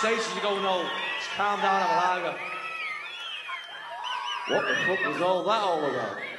stations, you go, no, just calm down, have a lager. What the fuck was all that all about?